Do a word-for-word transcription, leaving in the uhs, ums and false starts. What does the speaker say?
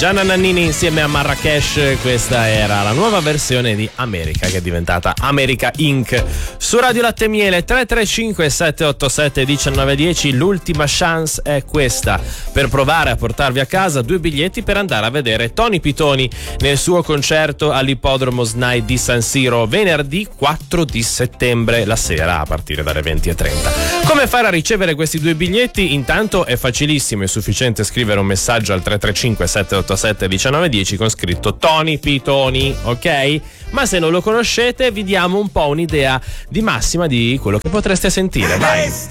Gianna Nannini insieme a Marrakesh, questa era la nuova versione di America che è diventata America Incorporated. Su Radio Latte e Miele tre tre cinque sette otto sette uno nove uno zero, l'ultima chance è questa per provare a portarvi a casa due biglietti per andare a vedere Tony Pitoni nel suo concerto all'Ippodromo S N A I di San Siro venerdì quattro di settembre la sera a partire dalle venti e trenta. Come fare a ricevere questi due biglietti? Intanto è facilissimo, è sufficiente scrivere un messaggio al tre tre cinque sette otto sette uno nove uno zero con scritto Tony Pitoni, ok? Ma se non lo conoscete vi diamo un po' un'idea di massima di quello che potreste sentire. Vai!